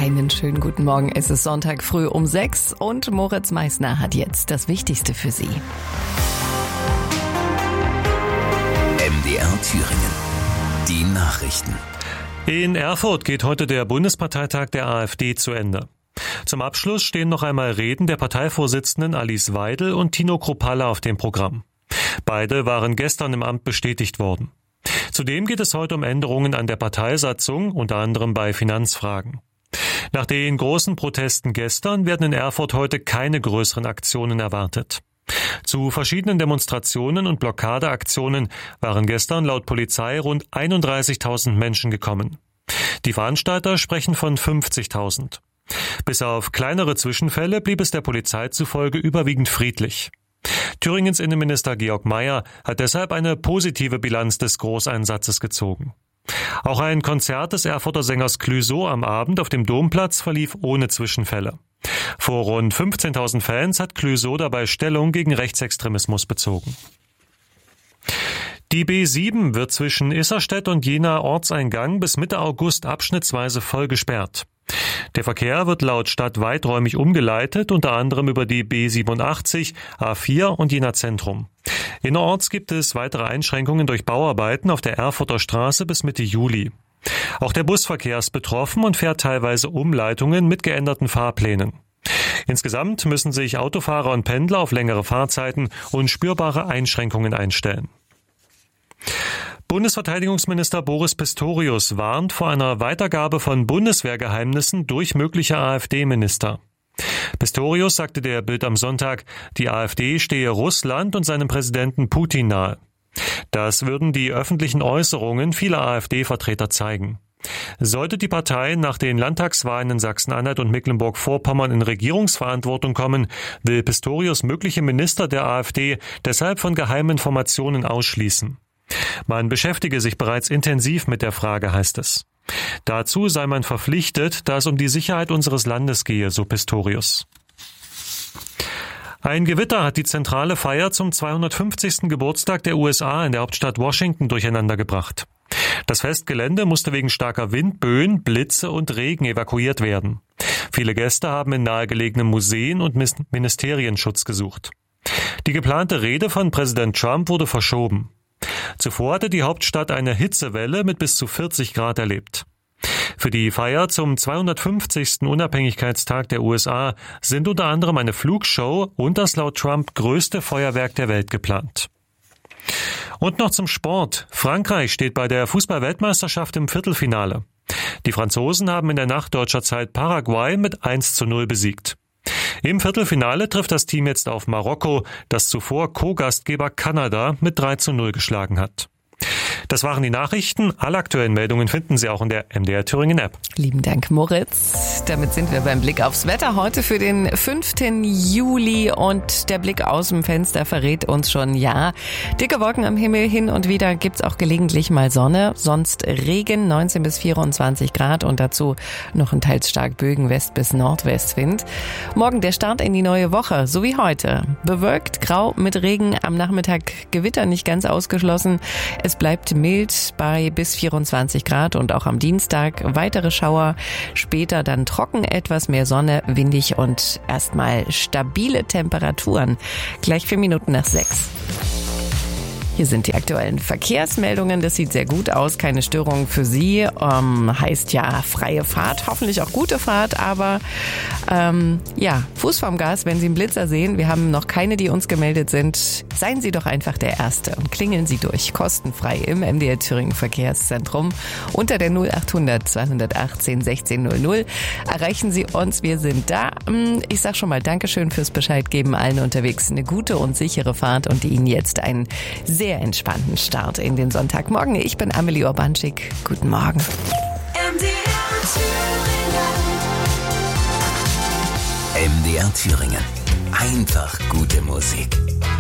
Einen schönen guten Morgen. Es ist Sonntag früh um 6 und Moritz Meissner hat jetzt das Wichtigste für Sie. MDR Thüringen. Die Nachrichten. In Erfurt geht heute der Bundesparteitag der AfD zu Ende. Zum Abschluss stehen noch einmal Reden der Parteivorsitzenden Alice Weidel und Tino Kruppalla auf dem Programm. Beide waren gestern im Amt bestätigt worden. Zudem geht es heute um Änderungen an der Parteisatzung, unter anderem bei Finanzfragen. Nach den großen Protesten gestern werden in Erfurt heute keine größeren Aktionen erwartet. Zu verschiedenen Demonstrationen und Blockadeaktionen waren gestern laut Polizei rund 31.000 Menschen gekommen. Die Veranstalter sprechen von 50.000. Bis auf kleinere Zwischenfälle blieb es der Polizei zufolge überwiegend friedlich. Thüringens Innenminister Georg Mayer hat deshalb eine positive Bilanz des Großeinsatzes gezogen. Auch ein Konzert des Erfurter Sängers Clouseau am Abend auf dem Domplatz verlief ohne Zwischenfälle. Vor rund 15.000 Fans hat Clouseau dabei Stellung gegen Rechtsextremismus bezogen. Die B7 wird zwischen Isserstedt und Jena Ortseingang bis Mitte August abschnittsweise voll gesperrt. Der Verkehr wird laut Stadt weiträumig umgeleitet, unter anderem über die B87, A4 und Jena Zentrum. Innerorts gibt es weitere Einschränkungen durch Bauarbeiten auf der Erfurter Straße bis Mitte Juli. Auch der Busverkehr ist betroffen und fährt teilweise Umleitungen mit geänderten Fahrplänen. Insgesamt müssen sich Autofahrer und Pendler auf längere Fahrzeiten und spürbare Einschränkungen einstellen. Bundesverteidigungsminister Boris Pistorius warnt vor einer Weitergabe von Bundeswehrgeheimnissen durch mögliche AfD-Minister. Pistorius sagte der Bild am Sonntag, die AfD stehe Russland und seinem Präsidenten Putin nahe. Das würden die öffentlichen Äußerungen vieler AfD-Vertreter zeigen. Sollte die Partei nach den Landtagswahlen in Sachsen-Anhalt und Mecklenburg-Vorpommern in Regierungsverantwortung kommen, will Pistorius mögliche Minister der AfD deshalb von geheimen Informationen ausschließen. Man beschäftige sich bereits intensiv mit der Frage, heißt es. Dazu sei man verpflichtet, da es um die Sicherheit unseres Landes gehe, so Pistorius. Ein Gewitter hat die zentrale Feier zum 250. Geburtstag der USA in der Hauptstadt Washington durcheinandergebracht. Das Festgelände musste wegen starker Windböen, Blitze und Regen evakuiert werden. Viele Gäste haben in nahegelegenen Museen und Ministerien Schutz gesucht. Die geplante Rede von Präsident Trump wurde verschoben. Zuvor hatte die Hauptstadt eine Hitzewelle mit bis zu 40 Grad erlebt. Für die Feier zum 250. Unabhängigkeitstag der USA sind unter anderem eine Flugshow und das laut Trump größte Feuerwerk der Welt geplant. Und noch zum Sport. Frankreich steht bei der Fußball-Weltmeisterschaft im Viertelfinale. Die Franzosen haben in der Nacht deutscher Zeit Paraguay mit 1:0 besiegt. Im Viertelfinale trifft das Team jetzt auf Marokko, das zuvor Co-Gastgeber Kanada mit 3:0 geschlagen hat. Das waren die Nachrichten. Alle aktuellen Meldungen finden Sie auch in der MDR Thüringen App. Lieben Dank, Moritz. Damit sind wir beim Blick aufs Wetter heute für den 5. Juli und der Blick aus dem Fenster verrät uns schon, ja, dicke Wolken am Himmel, hin und wieder gibt's auch gelegentlich mal Sonne, sonst Regen, 19 bis 24 Grad und dazu noch ein teils stark Bögen West- bis Nordwestwind. Morgen der Start in die neue Woche, so wie heute. Bewölkt, grau mit Regen, am Nachmittag Gewitter nicht ganz ausgeschlossen. Es bleibt mild bei bis 24 Grad und auch am Dienstag weitere Schauer. Später dann trocken, etwas mehr Sonne, windig und erstmal stabile Temperaturen. Gleich 4 Minuten nach 6. Hier sind die aktuellen Verkehrsmeldungen. Das sieht sehr gut aus. Keine Störungen für Sie. Heißt ja freie Fahrt. Hoffentlich auch gute Fahrt. Aber Fuß vorm Gas, wenn Sie einen Blitzer sehen. Wir haben noch keine, die uns gemeldet sind. Seien Sie doch einfach der Erste und klingeln Sie durch. Kostenfrei im MDR Thüringen Verkehrszentrum. Unter der 0800 218 1600 erreichen Sie uns. Wir sind da. Ich sag schon mal Dankeschön fürs Bescheid geben. Allen unterwegs eine gute und sichere Fahrt und Ihnen jetzt einen sehr entspannten Start in den Sonntagmorgen. Ich bin Amelie Urbanschik. Guten Morgen. MDR Thüringen. Einfach gute Musik.